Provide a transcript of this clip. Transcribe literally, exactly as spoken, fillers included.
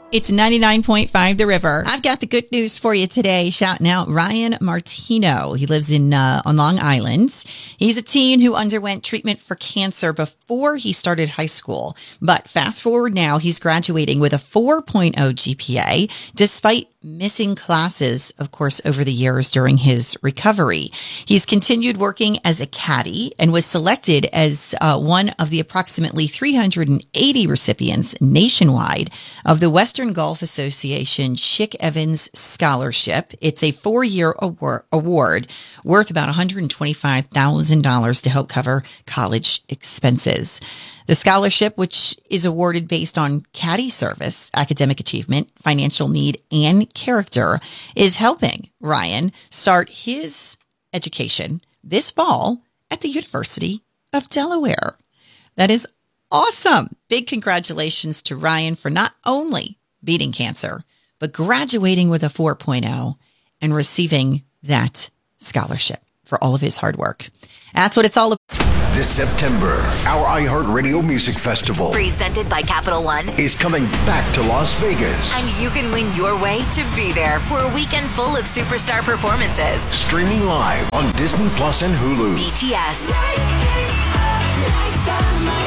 It's ninety-nine point five The River. I've got the good news for you today. Shouting out Ryan Martino. He lives in uh, on Long Island. He's a teen who underwent treatment for cancer before he started high school. But fast forward now, he's graduating with a four point oh G P A, despite missing classes, of course, over the years during his recovery. He's continued working as a caddy and was selected as uh, one of the approximately three hundred eighty recipients nationwide of the Western Golf Association Chick Evans Scholarship. It's a four-year award, award worth about one hundred twenty-five thousand dollars to help cover college expenses. The scholarship, which is awarded based on caddy service, academic achievement, financial need, and character, is helping Ryan start his education this fall at the University of Delaware. That is awesome. Big congratulations to Ryan for not only beating cancer, but graduating with a four point oh and receiving that scholarship for all of his hard work. That's what it's all about. This September, our iHeartRadio Music Festival, presented by Capital One, is coming back to Las Vegas. And you can win your way to be there for a weekend full of superstar performances. Streaming live on Disney Plus and Hulu. B T S.